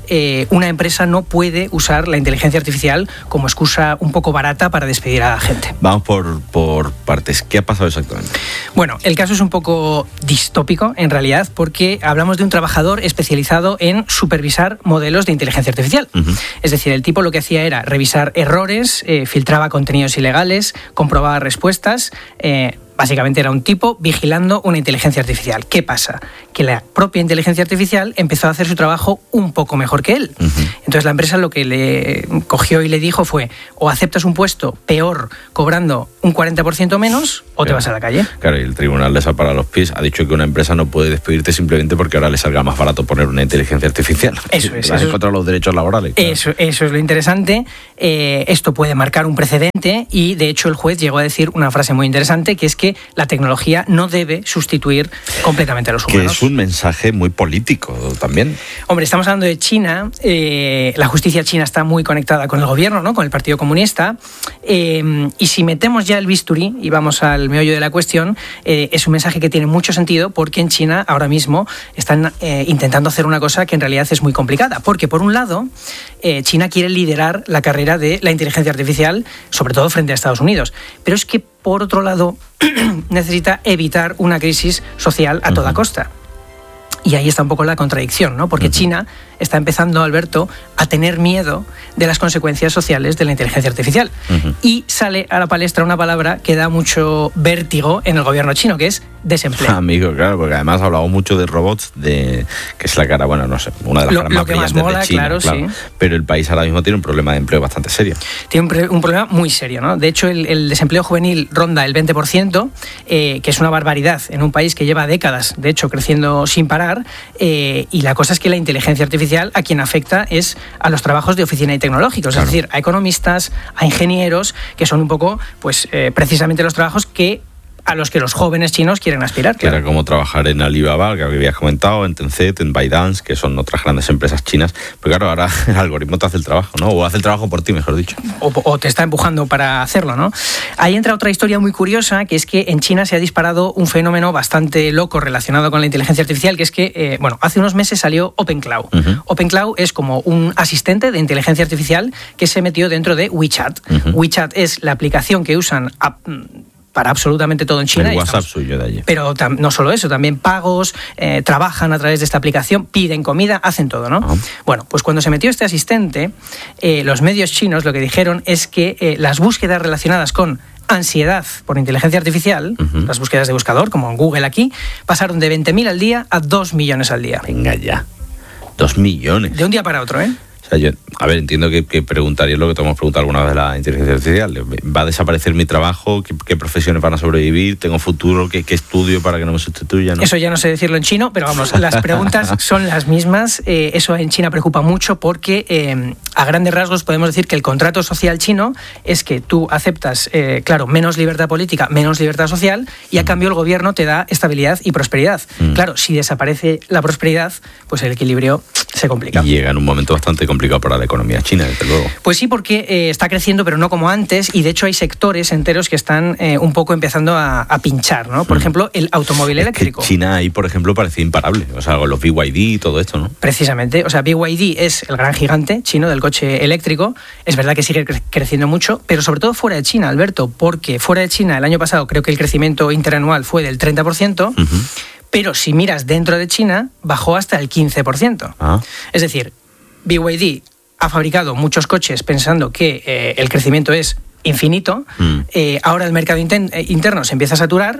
eh, una empresa no puede usar la inteligencia artificial como excusa un poco barata para despedir a la gente. Vamos por, por partes. ¿Qué ha pasado exactamente? Bueno, el caso es un poco distópico en realidad porque hablamos de un trabajador especializado en supervisar modelos de inteligencia artificial. Uh-huh. Es decir, el tipo lo que hacía era revisar errores, eh, filtraba contenidos ilegales, comprobaba respuestas. Eh, Básicamente era un tipo vigilando una inteligencia artificial. ¿Qué pasa? Que la propia inteligencia artificial empezó a hacer su trabajo un poco mejor que él. Uh-huh. Entonces la empresa lo que le cogió y le dijo fue: o aceptas un puesto peor cobrando un cuarenta por ciento menos o te claro. vas a la calle. Claro, y el tribunal les ha parado los pies. Ha dicho que una empresa no puede despedirte simplemente porque ahora le salga más barato poner una inteligencia artificial. Eso es. Eso es contra los derechos laborales. Claro. Eso, eso es lo interesante. Eh, esto puede marcar un precedente y de hecho el juez llegó a decir una frase muy interesante, que es que la tecnología no debe sustituir completamente a los humanos. Que es un mensaje muy político también. Hombre, estamos hablando de China. Eh, la justicia china está muy conectada con el gobierno, ¿no? Con el Partido Comunista. Eh, y si metemos ya el bisturí y vamos al meollo de la cuestión, eh, es un mensaje que tiene mucho sentido porque en China ahora mismo están eh, intentando hacer una cosa que en realidad es muy complicada. Porque, por un lado, eh, China quiere liderar la carrera de la inteligencia artificial, sobre todo frente a Estados Unidos. Pero es que, por otro lado, necesita evitar una crisis social a toda costa. Y ahí está un poco la contradicción, ¿no? Porque China está empezando, Alberto, a tener miedo de las consecuencias sociales de la inteligencia artificial. Uh-huh. Y sale a la palestra una palabra que da mucho vértigo en el gobierno chino, que es desempleo. Ah, amigo, claro, porque además ha hablado mucho de robots, de que es la cara, bueno, no sé, una de las lo, caras lo más que más brillantes mola, de China, claro, claro. sí. Pero el país ahora mismo tiene un problema de empleo bastante serio. Tiene un, pre- un problema muy serio, ¿no? De hecho, el, el desempleo juvenil ronda el veinte por ciento, eh, que es una barbaridad en un país que lleva décadas, de hecho, creciendo sin parar. Eh, y la cosa es que la inteligencia artificial a quien afecta es a los trabajos de oficina y tecnológicos, claro. Es decir, a economistas, a ingenieros, que son un poco, pues, eh, precisamente los trabajos que a los que los jóvenes chinos quieren aspirar. Que claro. Era como trabajar en Alibaba, que habías comentado, en Tencent, en ByteDance, que son otras grandes empresas chinas. Pero claro, ahora el algoritmo te hace el trabajo, ¿no? O hace el trabajo por ti, mejor dicho. O, o te está empujando para hacerlo, ¿no? Ahí entra otra historia muy curiosa, que es que en China se ha disparado un fenómeno bastante loco relacionado con la inteligencia artificial, que es que, eh, bueno, hace unos meses salió OpenCloud. Uh-huh. OpenCloud es como un asistente de inteligencia artificial que se metió dentro de WeChat. Uh-huh. WeChat es la aplicación que usan a, para absolutamente todo en China. El WhatsApp estamos, suyo de allí. Pero tam, no solo eso, también pagos, eh, trabajan a través de esta aplicación, piden comida, hacen todo, ¿no? Uh-huh. Bueno, pues cuando se metió este asistente, eh, los medios chinos lo que dijeron es que eh, las búsquedas relacionadas con ansiedad por inteligencia artificial, uh-huh. las búsquedas de buscador, como en Google aquí, pasaron de veinte mil al día a dos millones al día. Venga ya, dos millones. De un día para otro, ¿eh? O sea, yo, a ver, entiendo que, que preguntaría lo que te hemos preguntado alguna vez de la inteligencia artificial. ¿Va a desaparecer mi trabajo? ¿Qué, qué profesiones van a sobrevivir? ¿Tengo futuro? ¿Qué, qué estudio para que no me sustituya? ¿No? Eso ya no sé decirlo en chino, pero vamos, las preguntas son las mismas. Eh, eso en China preocupa mucho porque eh, a grandes rasgos podemos decir que el contrato social chino es que tú aceptas, eh, claro, menos libertad política, menos libertad social y a cambio el gobierno te da estabilidad y prosperidad. Mm. Claro, si desaparece la prosperidad, pues el equilibrio se complica. Y llega en un momento bastante complicado para la economía china, desde luego. Pues sí, porque eh, está creciendo, pero no como antes, y de hecho hay sectores enteros que están eh, un poco empezando a, a pinchar, ¿no? Por mm. ejemplo, el automóvil es eléctrico. Que China ahí, por ejemplo, parecía imparable, o sea, con los B Y D y todo esto, ¿no? Precisamente, o sea, B Y D es el gran gigante chino del coche eléctrico, es verdad que sigue cre- creciendo mucho, pero sobre todo fuera de China, Alberto, porque fuera de China el año pasado creo que el crecimiento interanual fue del treinta por ciento, uh-huh. pero si miras dentro de China, bajó hasta el quince por ciento. Ah. Es decir, B Y D ha fabricado muchos coches pensando que eh, el crecimiento es infinito, mm. eh, ahora el mercado inten- interno se empieza a saturar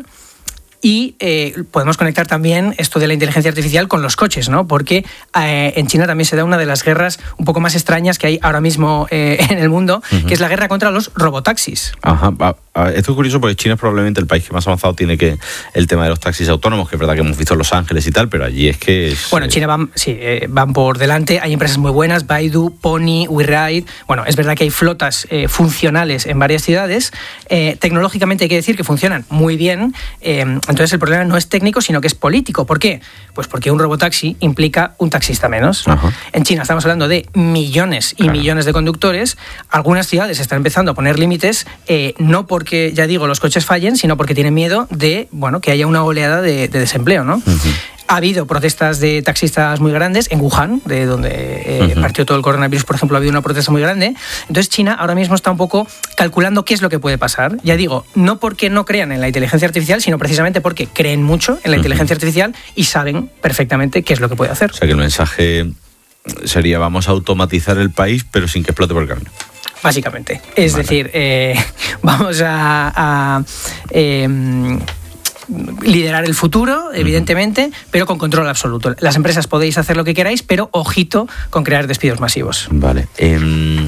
y eh, podemos conectar también esto de la inteligencia artificial con los coches, ¿no? Porque eh, en China también se da una de las guerras un poco más extrañas que hay ahora mismo eh, en el mundo, uh-huh. que es la guerra contra los robotaxis. Ajá. Esto es curioso porque China es probablemente el país que más avanzado tiene que el tema de los taxis autónomos, que es verdad que hemos visto en Los Ángeles y tal, pero allí es que... Es, bueno, China van, sí, eh, van por delante, hay empresas muy buenas, Baidu, Pony, WeRide. Bueno, es verdad que hay flotas eh, funcionales en varias ciudades. Eh, tecnológicamente hay que decir que funcionan muy bien. Eh, entonces el problema no es técnico, sino que es político. ¿Por qué? Pues porque un robotaxi implica un taxista menos. Ajá. En China estamos hablando de millones y claro. millones de conductores. Algunas ciudades están empezando a poner límites, eh, no por porque, ya digo, los coches fallen, sino porque tienen miedo de, bueno, que haya una oleada de, de desempleo, ¿no? Uh-huh. Ha habido protestas de taxistas muy grandes en Wuhan, de donde eh, uh-huh. partió todo el coronavirus, por ejemplo, ha habido una protesta muy grande. Entonces China ahora mismo está un poco calculando qué es lo que puede pasar. Ya digo, no porque no crean en la inteligencia artificial, sino precisamente porque creen mucho en la uh-huh. inteligencia artificial y saben perfectamente qué es lo que puede hacer. O sea que el mensaje sería: vamos a automatizar el país, pero sin que explote por el camino. Básicamente. Es vale. decir, eh, vamos a... a eh, liderar el futuro, evidentemente, uh-huh. pero con control absoluto. Las empresas podéis hacer lo que queráis, pero ojito con crear despidos masivos. Vale. Eh,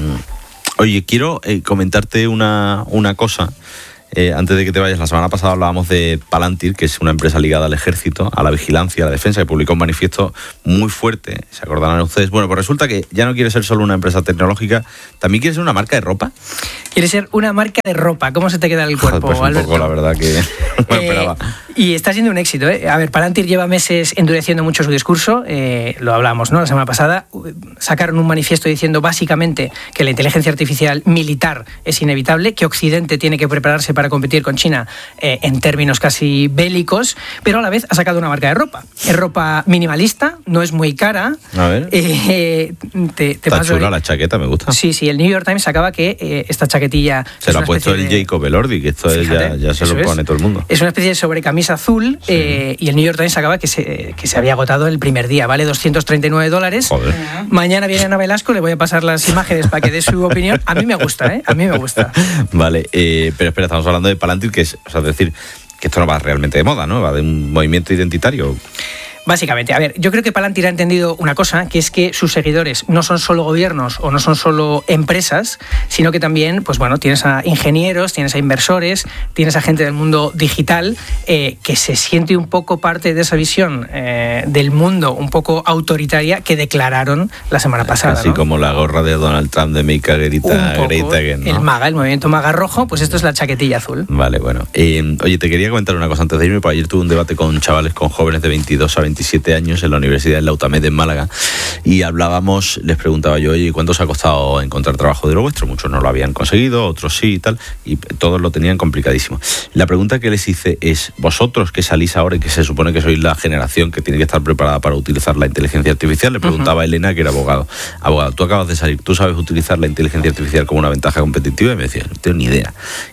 oye, quiero eh, comentarte una, una cosa. Eh, antes de que te vayas, la semana pasada hablábamos de Palantir, que es una empresa ligada al ejército, a la vigilancia, a la defensa, que publicó un manifiesto muy fuerte. ¿Se acordarán ustedes? Bueno, pues resulta que ya no quiere ser solo una empresa tecnológica, también quiere ser una marca de ropa. Quiere ser una marca de ropa. ¿Cómo se te queda el cuerpo, pues un Alberto? Poco, la verdad que no me eh, esperaba. Y está siendo un éxito, ¿eh? A ver, Palantir lleva meses endureciendo mucho su discurso, eh, lo hablamos, ¿no? La semana pasada sacaron un manifiesto diciendo básicamente que la inteligencia artificial militar es inevitable, que Occidente tiene que prepararse para competir con China eh, en términos casi bélicos, pero a la vez ha sacado una marca de ropa. Es ropa minimalista, no es muy cara. A ver. Eh, te, te Está paso chula el... la chaqueta, me gusta. Sí, sí, el New York Times sacaba que eh, esta chaquetilla... Se lo ha puesto el de... Jacob Elordi, que esto Fíjate, es ya, ya se lo pone es. todo el mundo. Es una especie de sobrecamisa azul sí. eh, y el New York Times sacaba que se, que se había agotado el primer día, vale doscientos treinta y nueve dólares. Joder. Mañana viene Ana Velasco, le voy a pasar las imágenes para que dé su opinión. A mí me gusta, ¿eh? A mí me gusta. Vale, eh, pero espera, estamos hablando de Palantir, que es, o sea, es decir, que esto no va realmente de moda, ¿no? Va de un movimiento identitario. Básicamente, a ver, yo creo que Palantir ha entendido una cosa, que es que sus seguidores no son solo gobiernos o no son solo empresas, sino que también, pues bueno, tienes a ingenieros, tienes a inversores, tienes a gente del mundo digital eh, que se siente un poco parte de esa visión eh, del mundo un poco autoritaria que declararon la semana pasada. Así ¿no? como la gorra de Donald Trump de Make America Great Again, ¿no? El MAGA, el movimiento MAGA rojo, pues esto es la chaquetilla azul. Vale, bueno. Eh, oye, te quería comentar una cosa antes de irme, porque ayer tuve un debate con chavales, con jóvenes de veintidós a veintisiete años en la Universidad de la UTAMED en Málaga, y hablábamos, les preguntaba yo, oye, ¿cuánto os ha costado encontrar trabajo de lo vuestro? Muchos no lo habían conseguido, otros sí y tal, y todos lo tenían complicadísimo. La pregunta que les hice es, vosotros que salís ahora y que se supone que sois la generación que tiene que estar preparada para utilizar la inteligencia artificial, le preguntaba uh-huh. a Elena, que era abogado, abogado, tú acabas de salir, ¿tú sabes utilizar la inteligencia artificial como una ventaja competitiva? Y me decía, no tengo ni idea.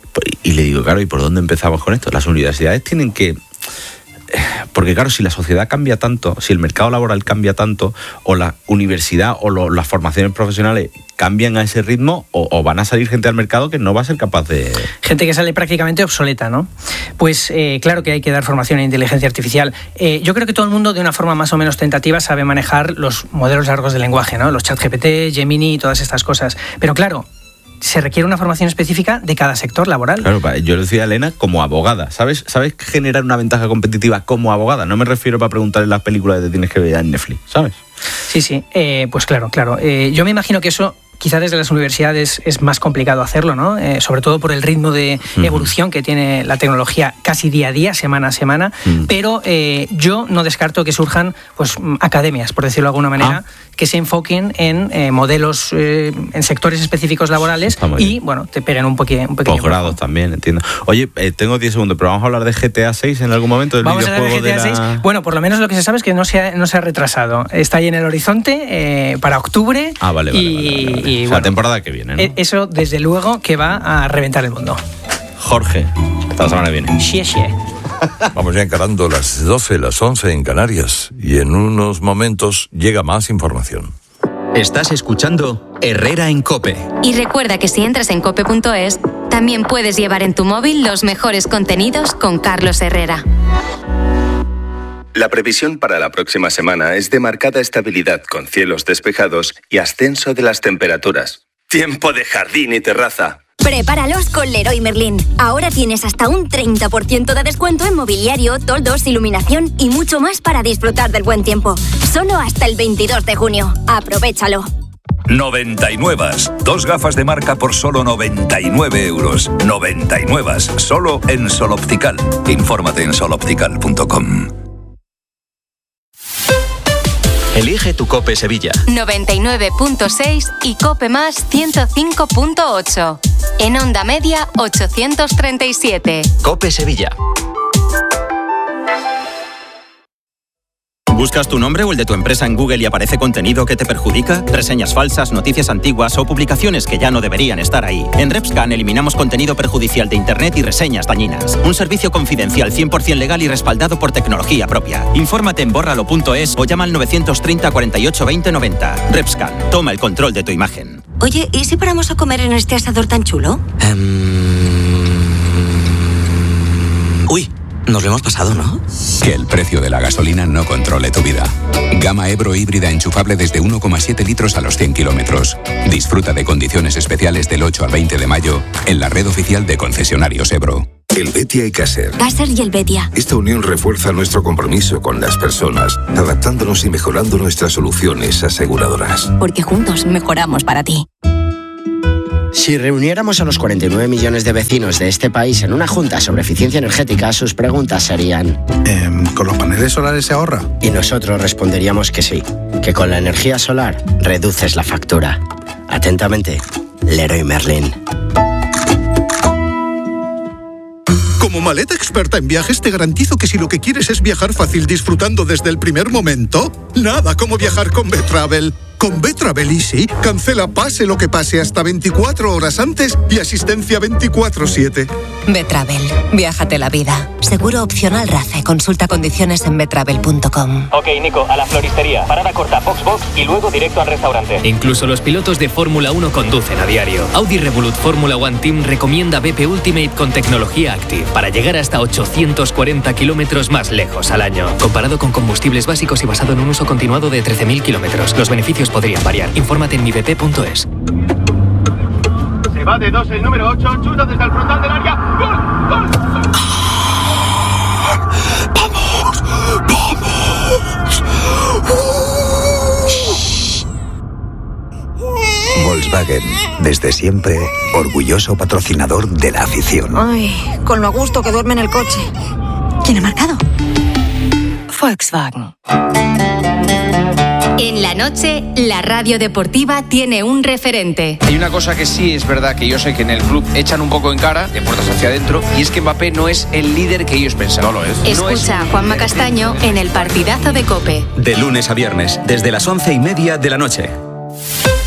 Y le digo, claro, ¿y por dónde empezamos con esto? Las universidades tienen que... Porque claro, si la sociedad cambia tanto, si el mercado laboral cambia tanto, o la universidad o lo, las formaciones profesionales cambian a ese ritmo, o, o van a salir gente al mercado que no va a ser capaz de... Gente que sale prácticamente obsoleta, ¿no? Pues eh, claro que hay que dar formación en inteligencia artificial. Eh, yo creo que todo el mundo, de una forma más o menos tentativa, sabe manejar los modelos largos de lenguaje, ¿no? Los ChatGPT, Gemini y todas estas cosas. Pero claro, se requiere una formación específica de cada sector laboral. Claro, yo le decía a Elena como abogada. ¿Sabes, ¿Sabes generar una ventaja competitiva como abogada? No me refiero para preguntar en las películas que tienes que ver en Netflix, ¿sabes? Sí, sí, eh, pues claro, claro. Eh, yo me imagino que eso... Quizá desde las universidades es más complicado hacerlo, ¿no? Eh, sobre todo por el ritmo de evolución que tiene la tecnología casi día a día, semana a semana. Uh-huh. Pero eh, yo no descarto que surjan pues academias, por decirlo de alguna manera, ah. que se enfoquen en eh, modelos, eh, en sectores específicos laborales y, bien. bueno, te peguen un, poqu- un pequeño... Posgrados también, entiendo. Oye, eh, tengo diez segundos, pero vamos a hablar de G T A seis en algún momento, del vamos videojuego a hablar de G T A seis. La... Bueno, por lo menos lo que se sabe es que no se ha, no se ha retrasado. Está ahí en el horizonte eh, para octubre. Ah, vale, vale, y, vale, vale, vale. Y, o sea, bueno, la temporada que viene, ¿no? Eso, desde luego, que va a reventar el mundo. Jorge, hasta la semana que viene. Sí, sí. Vamos ya encarando las doce, las once en Canarias. Y en unos momentos llega más información. Estás escuchando Herrera en COPE. Y recuerda que si entras en cope punto es, también puedes llevar en tu móvil los mejores contenidos con Carlos Herrera. La previsión para la próxima semana es de marcada estabilidad con cielos despejados y ascenso de las temperaturas. Tiempo de jardín y terraza. Prepáralos con Leroy Merlin. Ahora tienes hasta un treinta por ciento de descuento en mobiliario, toldos, iluminación y mucho más para disfrutar del buen tiempo. Solo hasta el veintidós de junio. Aprovéchalo. noventa y nueve. Dos gafas de marca por solo noventa y nueve euros. noventa y nueve. Solo en Sol Optical. Infórmate en sol optical punto com. Elige tu COPE Sevilla. noventa y nueve punto seis y COPE más ciento cinco punto ocho. En onda media ochocientos treinta y siete. COPE Sevilla. ¿Buscas tu nombre o el de tu empresa en Google y aparece contenido que te perjudica? Reseñas falsas, noticias antiguas o publicaciones que ya no deberían estar ahí. En RepScan eliminamos contenido perjudicial de Internet y reseñas dañinas. Un servicio confidencial cien por ciento legal y respaldado por tecnología propia. Infórmate en bórralo punto es o llama al novecientos treinta cuarenta y ocho veinte noventa. RepScan, toma el control de tu imagen. Oye, ¿y si paramos a comer en este asador tan chulo? Um... Uy, nos lo hemos pasado, ¿no? Que el precio de la gasolina no controle tu vida. Gama Ebro híbrida enchufable desde uno coma siete litros a los cien kilómetros. Disfruta de condiciones especiales del ocho al veinte de mayo en la red oficial de concesionarios Ebro. El Betia y Caser. Caser y el Betia. Esta unión refuerza nuestro compromiso con las personas, adaptándonos y mejorando nuestras soluciones aseguradoras. Porque juntos mejoramos para ti. Si reuniéramos a los cuarenta y nueve millones de vecinos de este país en una junta sobre eficiencia energética, sus preguntas serían... Eh, ¿Con los paneles solares se ahorra? Y nosotros responderíamos que sí, que con la energía solar reduces la factura. Atentamente, Leroy Merlin. Como maleta experta en viajes, te garantizo que si lo que quieres es viajar fácil disfrutando desde el primer momento, nada como viajar con B-Travel. Con B-Travel Easy, cancela pase lo que pase hasta veinticuatro horas antes y asistencia veinticuatro siete. B-Travel, viájate la vida. Seguro opcional RACE. Consulta condiciones en betravel punto com. Ok, Nico, a la floristería. Parada corta, box box y luego directo al restaurante. Incluso los pilotos de Fórmula uno conducen a diario. Audi Revolut Fórmula One Team recomienda B P Ultimate con tecnología Active para llegar hasta ochocientos cuarenta kilómetros más lejos al año. Comparado con combustibles básicos y basado en un uso continuado de trece mil kilómetros. Los beneficios podrían variar. Infórmate en mi b p punto es. Se va de dos el número ocho, chuta desde el frontal del área. ¡Gol! ¡Gol! ¡Vamos! ¡Vamos! Volkswagen, desde siempre, orgulloso patrocinador de la afición. Ay, con lo a gusto que duerme en el coche. ¿Quién ha marcado? Volkswagen. En la noche, la radio deportiva tiene un referente. Hay una cosa que sí es verdad, que yo sé que en el club echan un poco en cara, de puertas hacia adentro, y es que Mbappé no es el líder que ellos pensaban. No lo es. Escucha a Juanma Castaño en el partidazo de COPE. De lunes a viernes, desde las once y media de la noche.